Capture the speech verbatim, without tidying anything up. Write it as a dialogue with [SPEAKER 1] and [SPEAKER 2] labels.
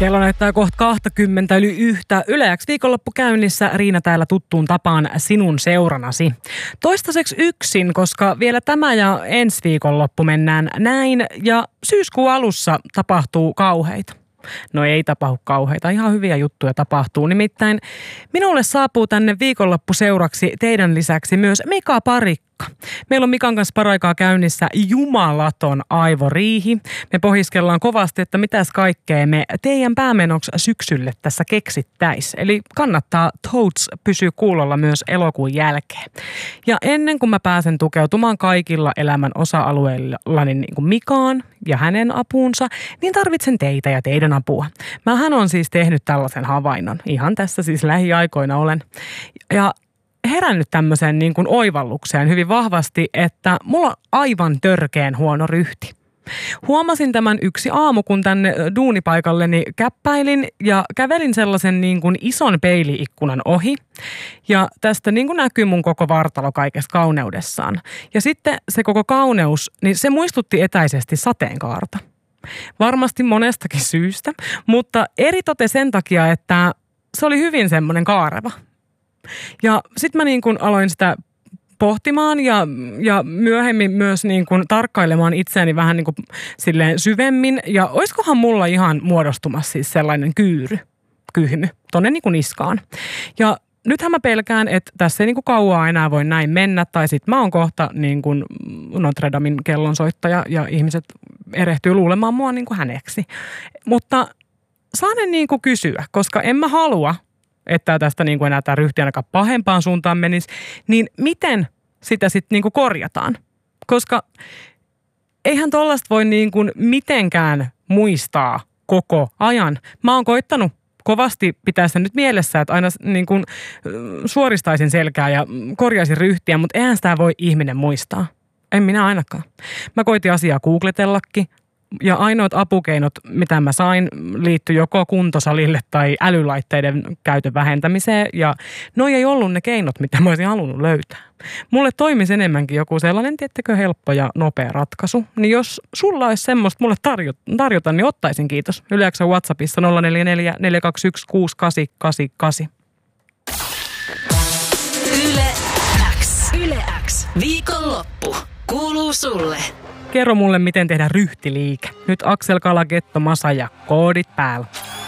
[SPEAKER 1] Kello näyttää kohta kaksikymmentä yli yhtä. Yle X viikonloppu käynnissä. Riina täällä tuttuun tapaan sinun seuranasi. Toistaiseksi yksin, koska vielä tämä ja ensi viikonloppu mennään näin. Ja syyskuun alussa tapahtuu kauheita. No ei tapahdu kauheita, ihan hyviä juttuja tapahtuu. Nimittäin minulle saapuu tänne viikonloppuseuraksi teidän lisäksi myös Mika Parikka. Meillä on Mikan kanssa paraikaa käynnissä jumalaton aivoriihi. Me pohiskellaan kovasti, että mitäs kaikkea me teidän päämenoksi syksylle tässä keksittäis. Eli kannattaa Toads pysyä kuulolla myös elokuun jälkeen. Ja ennen kuin mä pääsen tukeutumaan kaikilla elämän osa-alueillani niin kuin Mikaan ja hänen apuunsa, niin tarvitsen teitä ja teidän apua. Mähän on siis tehnyt tällaisen havainnon. Ihan tässä siis lähiaikoina olen. Ja herännyt tämmöiseen niin kuin oivallukseen hyvin vahvasti, että mulla on aivan törkeen huono ryhti. Huomasin tämän yksi aamu, kun tänne duunipaikalleni käppäilin ja kävelin sellaisen niin kuin ison peiliikkunan ohi. Ja tästä niin kuin näkyy mun koko vartalo kaikessa kauneudessaan. Ja sitten se koko kauneus, niin se muistutti etäisesti sateenkaarta. Varmasti monestakin syystä, mutta eritoten sen takia, että se oli hyvin semmoinen kaareva. Ja sitten mä niin kuin aloin sitä pohtimaan ja, ja myöhemmin myös niin kuin tarkkailemaan itseäni vähän niin kuin silleen syvemmin. Ja olisikohan mulla ihan muodostumassa siis sellainen kyyry, kyhmy, tonne niin kuin niskaan. Ja nythän mä pelkään, että tässä ei niin kuin kauaa enää voi näin mennä. Tai sit mä oon kohta niin kuin Notre Damen kellonsoittaja ja ihmiset erehtyy luulemaan mua niin kuin häneksi. Mutta saanen niin kuin kysyä, koska en mä halua, että tästä niin kuin enää tämä ryhti ainakaan pahempaan suuntaan menisi, niin miten sitä sitten niin kuin korjataan? Koska eihän tollaista voi niin kuin mitenkään muistaa koko ajan. Mä oon koittanut kovasti pitää sitä nyt mielessä, että aina niin kuin suoristaisin selkää ja korjaisin ryhtiä, mutta eihän sitä voi ihminen muistaa. En minä ainakaan. Mä koitin asiaa googletellakin. Ja ainoat apukeinot, mitä mä sain, liittyi joko kuntosalille tai älylaitteiden käytön vähentämiseen. Ja noi ei ollut ne keinot, mitä mä olisin halunnut löytää. Mulle toimisi enemmänkin joku sellainen, tiettekö, helppo ja nopea ratkaisu. Niin jos sulla olisi semmoista mulle tarjota, tarjota niin ottaisin kiitos. Yle X:n WhatsAppissa nolla neljä neljä neljä kaksi yksi kuusi kahdeksan kahdeksan kahdeksan.
[SPEAKER 2] Yle X. Yle X. Viikonloppu kuuluu sulle.
[SPEAKER 1] Kerro mulle, miten tehdä ryhtiliike. Nyt Aksel Kala, Getto Masa ja koodit päällä.